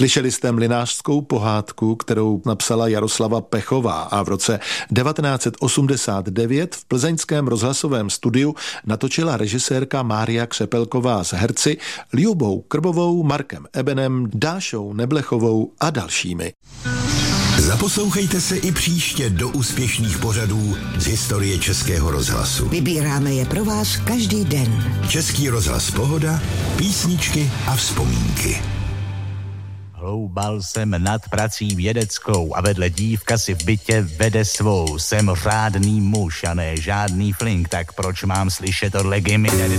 Slyšeli jste mlynářskou pohádku, kterou napsala Jaroslava Pechová a v roce 1989 v plzeňském rozhlasovém studiu natočila režisérka Mária Křepelková s herci Ljubou Krbovou, Markem Ebenem, Dášou Neblechovou a dalšími. Zaposlouchejte se i příště do úspěšných pořadů z historie Českého rozhlasu. Vybíráme je pro vás každý den. Český rozhlas Pohoda, písničky a vzpomínky. Hloubal jsem nad prací vědeckou a vedle dívka si v bytě vede svou. Jsem řádný muž a ne žádný flink, tak proč mám slyšet od legy mi